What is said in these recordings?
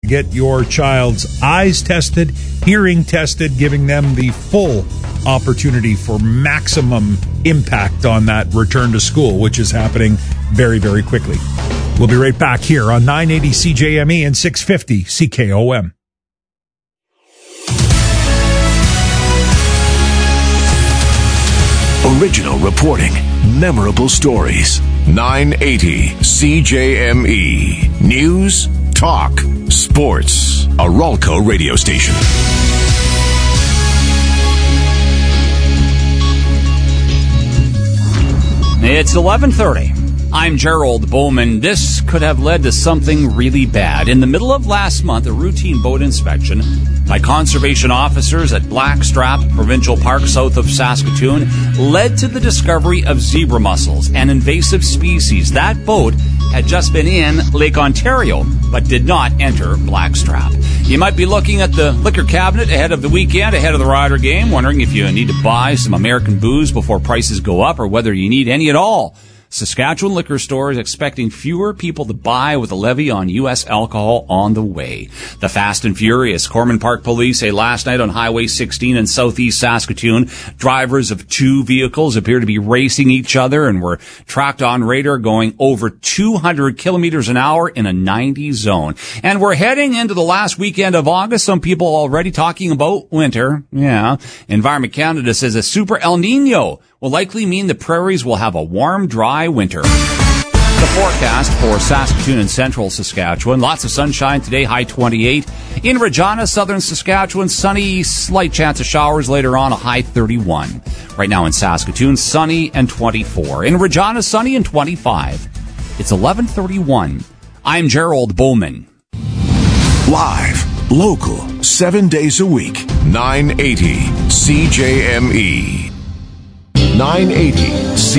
get your child's eyes tested, hearing tested, giving them the full opportunity for maximum impact on that return to school, which is happening very, very quickly. We'll be right back here on 980 CJME and 650 CKOM. Original reporting, memorable stories. 980 CJME. News, talk, sports. A Ralco radio station. It's 11:30. I'm Gerald Bowman. This could have led to something really bad. In the middle of last month, a routine boat inspection by conservation officers at Blackstrap Provincial Park south of Saskatoon led to the discovery of zebra mussels, an invasive species. That boat had just been in Lake Ontario, but did not enter Blackstrap. You might be looking at the liquor cabinet ahead of the weekend, ahead of the Rider game, wondering if you need to buy some American booze before prices go up or whether you need any at all. Saskatchewan Liquor Store is expecting fewer people to buy with a levy on U.S. alcohol on the way. The Fast and Furious. Corman Park Police say last night on Highway 16 in southeast Saskatoon, drivers of two vehicles appear to be racing each other and were tracked on radar going over 200 kilometers an hour in a 90 zone. And we're heading into the last weekend of August. Some people already talking about winter. Yeah. Environment Canada says a super El Nino will likely mean the prairies will have a warm, dry winter. The forecast for Saskatoon and central Saskatchewan. Lots of sunshine today, high 28. In Regina, southern Saskatchewan, sunny, slight chance of showers later on, a high 31. Right now in Saskatoon, sunny and 24. In Regina, sunny and 25. It's 11:31. I'm Gerald Bowman. Live, local, 7 days a week. 980 CJME. 980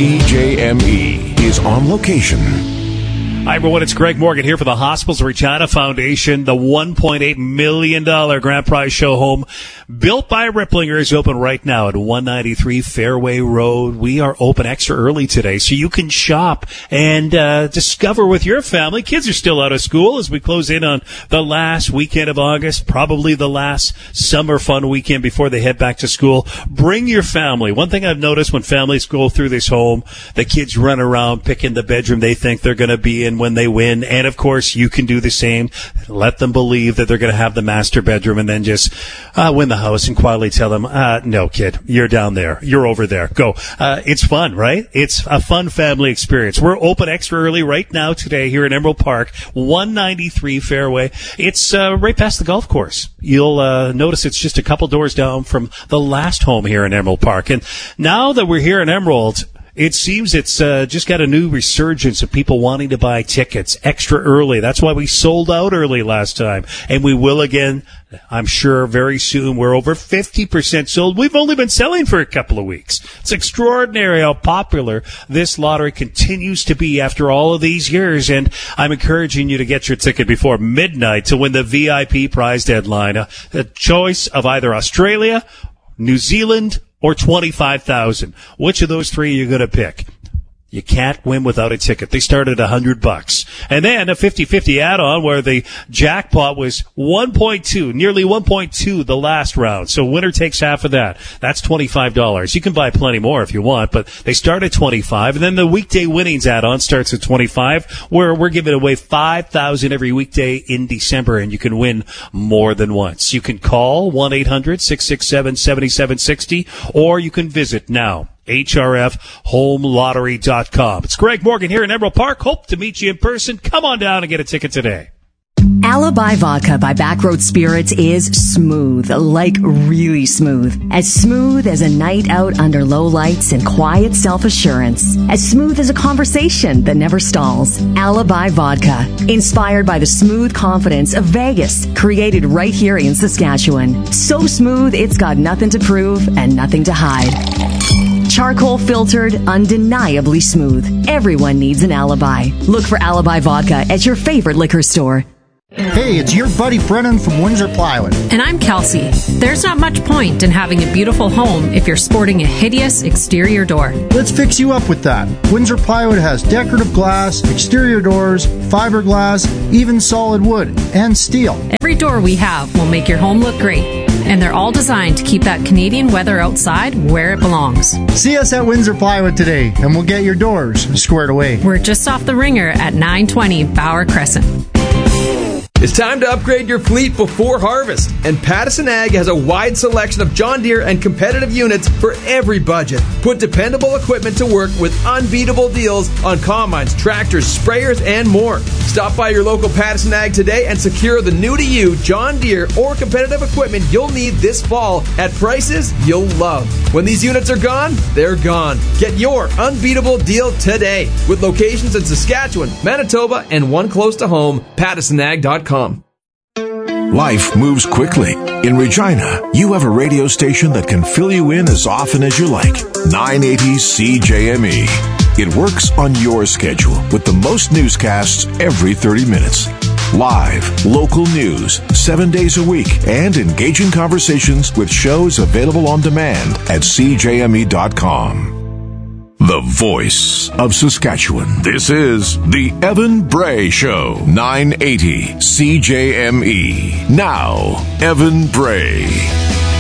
CJME is on location. Hi, everyone. It's Greg Morgan here for the Hospitals Regina Foundation. The $1.8 million grand prize show home built by Ripplinger is open right now at 193 Fairway Road. We are open extra early today, so you can shop and discover with your family. Kids are still out of school as we close in on the last weekend of August, probably the last summer fun weekend before they head back to school. Bring your family. One thing I've noticed when families go through this home, the kids run around picking the bedroom they think they're going to be in when they win. And of course, you can do the same. Let them believe that they're going to have the master bedroom and then just win the house and quietly tell them, no, kid, you're down there. You're over there. Go. It's fun, right? It's a fun family experience. We're open extra early right now today here in Emerald Park, 193 Fairway. It's right past the golf course. You'll notice it's just a couple doors down from the last home here in Emerald Park. And now that we're here in Emerald, it seems it's just got a new resurgence of people wanting to buy tickets extra early. That's why we sold out early last time. And we will again, I'm sure, very soon. We're over 50% sold. We've only been selling for a couple of weeks. It's extraordinary how popular this lottery continues to be after all of these years. And I'm encouraging you to get your ticket before midnight to win the VIP prize deadline. A choice of either Australia, New Zealand, or 25,000. Which of those three are you going to pick? You can't win without a ticket. They start at $100. And then a 50-50 add-on where the jackpot was 1.2, nearly 1.2 the last round. So winner takes half of that. That's $25. You can buy plenty more if you want, but they start at $25. And then the weekday winnings add-on starts at $25, where we're giving away $5,000 every weekday in December, and you can win more than once. You can call 1-800-667-7760, or you can visit now. HRFHomeLottery.com. It's Greg Morgan here in Emerald Park. Hope to meet you in person. Come on down and get a ticket today. Alibi Vodka by Backroad Spirits is smooth, like really smooth. As smooth as a night out under low lights and quiet self-assurance. As smooth as a conversation that never stalls. Alibi Vodka. Inspired by the smooth confidence of Vegas. Created right here in Saskatchewan. So smooth, it's got nothing to prove and nothing to hide. Charcoal filtered, undeniably smooth. Everyone needs an alibi. Look for Alibi Vodka at your favorite liquor store. Hey, it's your buddy Brennan from Windsor Plywood. And I'm Kelsey. There's not much point in having a beautiful home if you're sporting a hideous exterior door. Let's fix you up with that. Windsor Plywood has decorative glass, exterior doors, fiberglass, even solid wood, and steel. Every door we have will make your home look great. And they're all designed to keep that Canadian weather outside where it belongs. See us at Windsor Plywood today, and we'll get your doors squared away. We're just off the Ringer at 920 Bauer Crescent. It's time to upgrade your fleet before harvest, and Pattison Ag has a wide selection of John Deere and competitive units for every budget. Put dependable equipment to work with unbeatable deals on combines, tractors, sprayers, and more. Stop by your local Pattison Ag today and secure the new-to-you John Deere or competitive equipment you'll need this fall at prices you'll love. When these units are gone, they're gone. Get your unbeatable deal today with locations in Saskatchewan, Manitoba, and one close to home, PattisonAg.com. Life moves quickly. In Regina, you have a radio station that can fill you in as often as you like. 980 CJME. It works on your schedule with the most newscasts every 30 minutes. Live, local news, 7 days a week, and engaging conversations with shows available on demand at CJME.com. The voice of Saskatchewan. This is the Evan Bray Show. 980 CJME. Now, Evan Bray.